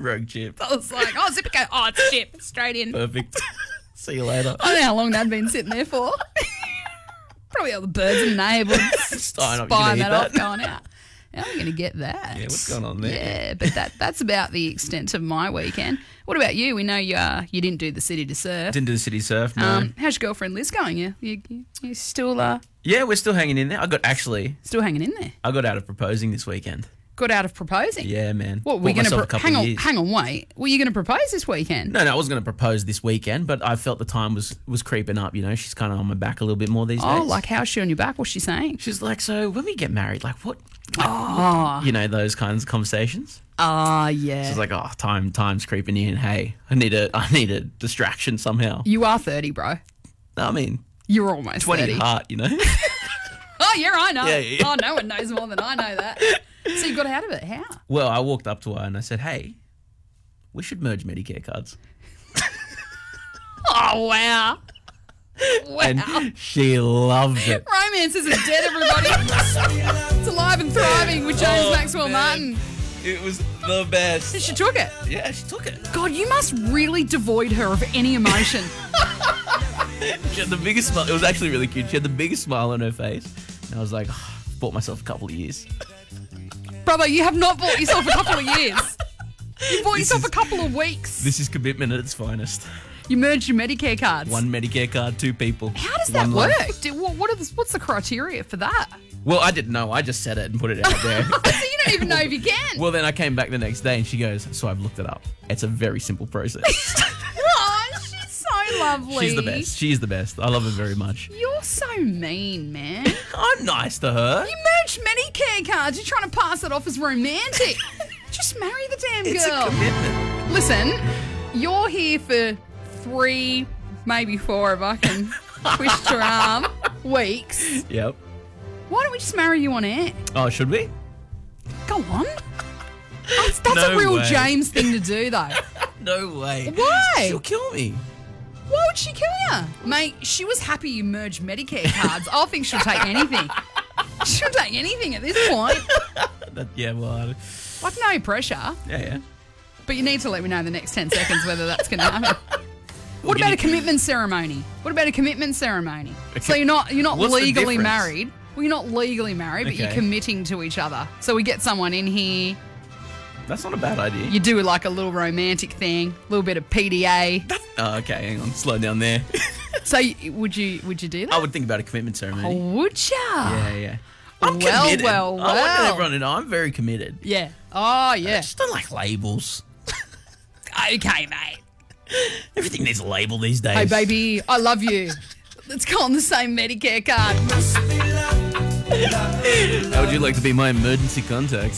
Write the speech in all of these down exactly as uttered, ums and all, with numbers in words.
Rogue chip. I was like, oh, zip it go. Oh, it's chip. Straight in. Perfect. See you later. I don't know how long that'd been sitting there for. Probably all the birds and neighbours Stein up, spying you can that eat off, that. going out. How are we going to get that? Yeah, what's going on there? Yeah, but that that's about the extent of my weekend. What about you? We know you uh, you didn't do the city to surf. Didn't do the city surf, no. Um, how's your girlfriend Liz going? You you, you, you still uh, yeah, we're still hanging in there. I got, actually, still hanging in there? I got out of proposing this weekend. Got out of proposing? Yeah, man. What, we're Bought going myself to a couple hang of on? years. Hang on, wait. Were you going to propose this weekend? No, no, I wasn't going to propose this weekend, but I felt the time was, was creeping up, you know. She's kind of on my back a little bit more these Oh, days. like how's she on your back? What's she saying? She's like, so when we get married, like what? Oh, You know, those kinds of conversations. ah, yeah. She's like, oh, time, time's creeping in. Hey, I need a, I need a distraction somehow. You are thirty, bro. I mean, You're almost twenty thirty. at heart, you know. Oh, yeah, I know. Yeah, yeah, yeah. Oh, no one knows more than I know that. So you got out of it. How? Well, I walked up to her and I said, hey, we should merge Medicare cards. Oh, wow. Wow. And she loved it. Romance isn't dead, everybody. It's alive and thriving with James Oh, Maxwell man. Martin. It was the best. She took it. Yeah, she took it. God, you must really devoid her of any emotion. She had the biggest smile. It was actually really cute. She had the biggest smile on her face. And I was like, oh, bought myself a couple of years. Brother, you have not bought yourself a couple of years. You bought This yourself is- a couple of weeks. This is commitment at its finest. You merged your Medicare cards. One Medicare card, two people. How does that One life. work? Do, what, what are the, what's the criteria for that? Well, I didn't know. I just said it and put it out there. So you don't even know if you can. Well, then I came back the next day and she goes, so I've looked it up. It's a very simple process. Oh, she's so lovely. She's the best. She's the best. I love her very much. You're so mean, man. I'm nice to her. You merged Medicare cards. You're trying to pass it off as romantic. Just marry the damn It's girl. a commitment. Listen, you're here for three, maybe four if I can twist your arm, weeks. Yep. Why don't we just marry you on air? Oh, should we? Go on. That's, that's No a real way. James thing to do, though. No way. Why? She'll kill me. Why would she kill you? Mate, she was happy you merged Medicare cards. I think she'll take anything. She'll take anything at this point. That, yeah, well, I- Like, no pressure. yeah, yeah. But you need to let me know in the next ten seconds whether that's going to happen. What Well, about you a need- commitment ceremony? What about a commitment ceremony? A So com- you're not you're not What's the legally difference? married. Well, you're not legally married, but you're Okay. committing to each other. So we get someone in here. That's not a bad idea. You do like a little romantic thing, a little bit of P D A. Oh, okay, hang on. Slow down there. So you- would you would you do that? I would think about a commitment ceremony. Oh, would ya? Yeah, yeah. I'm Well, committed. well, I want well. everyone to know I'm very committed. Yeah. Oh, I yeah. just don't like labels. Okay, mate. Everything needs a label these days. Hey, baby, I love you. Let's go on the same Medicare card. How would you like to be my emergency contact?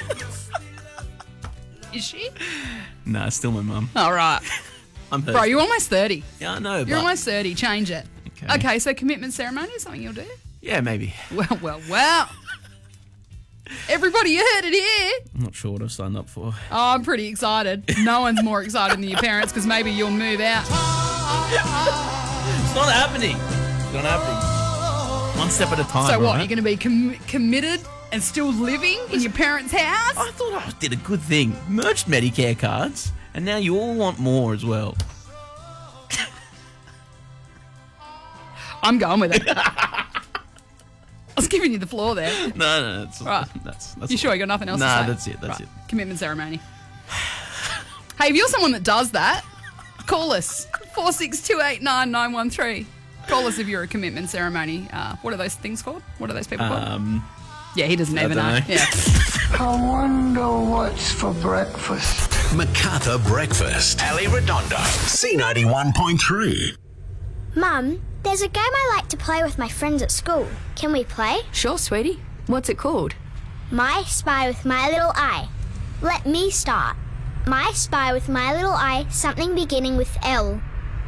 Is she? Nah, still my mum. All right. I'm her. Bro, you're almost thirty. Yeah, I know, You're but... almost thirty. Change it. Okay. Okay, so commitment ceremony is something you'll do? Yeah, maybe. Well, well, well. Everybody, you heard it here. I'm not sure what I've signed up for. Oh, I'm pretty excited. No one's more excited than your parents because maybe you'll move out. It's not happening. It's not happening. One step at a time. So what, right? you're going to be com- committed and still living in your parents' house? I thought I did a good thing. Merged Medicare cards, and now you all want more as well. I'm going with it. I was giving you the floor there. No, no, that's Right. that's that's. You sure you got nothing else Nah, to say? that's it. That's Right. it. Commitment ceremony. Hey, if you're someone that does that, call us. four six two eight nine nine one three. Call us if you're a commitment ceremony. Uh, what are those things called? What are those people called? Um, Yeah, he doesn't I even know. don't know. Yeah. I wonder what's for breakfast. Macarthur Breakfast. Ali Redondo. C ninety-one point three. Mum, there's a game I like to play with my friends at school. Can we play? Sure, sweetie. What's it called? My Spy with My Little Eye. Let me start. My Spy with My Little Eye, something beginning with L.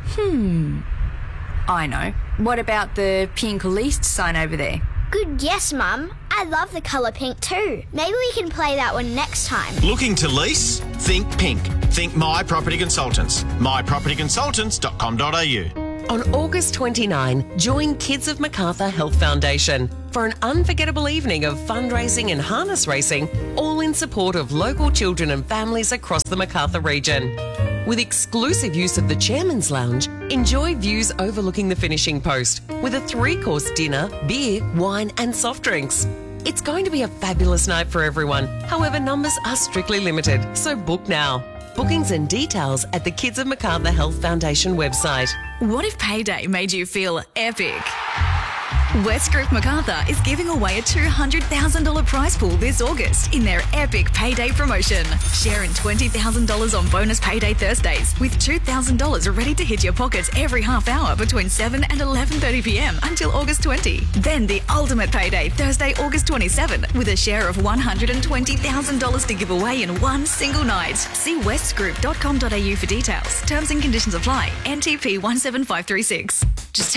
I know. What about the pink least sign over there? Good guess, Mum. I love the colour pink too. Maybe we can play that one next time. Looking to lease? Think pink. Think My Property Consultants. my property consultants dot com dot a u. On August twenty-ninth, join Kids of Macarthur Health Foundation for an unforgettable evening of fundraising and harness racing, all in support of local children and families across the Macarthur region. With exclusive use of the Chairman's Lounge, enjoy views overlooking the finishing post with a three-course dinner, beer, wine and soft drinks. It's going to be a fabulous night for everyone. However, numbers are strictly limited, so book now. Bookings and details at the Kids of Macarthur Health Foundation website. What if payday made you feel epic? West Group Macarthur is giving away a two hundred thousand dollars prize pool this August in their epic payday promotion. Share in twenty thousand dollars on bonus payday Thursdays with two thousand dollars ready to hit your pockets every half hour between seven and eleven thirty p m until August twentieth. Then the ultimate payday Thursday, August twenty-seventh with a share of one hundred twenty thousand dollars to give away in one single night. See west group dot com dot a u for details. Terms and conditions apply. N T P one seven five three six.